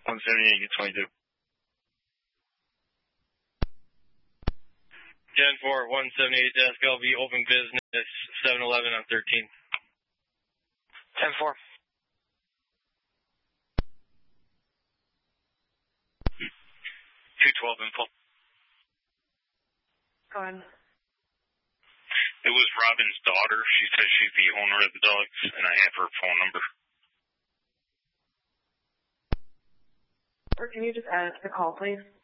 178, get 22. 10-4, 178 desk LV, open business, 7-Eleven on 13. 10-4. 212 info. Go ahead. It was Robin's daughter. She said she's the owner of the dogs, and I have her phone number. Or can you just edit the call, please?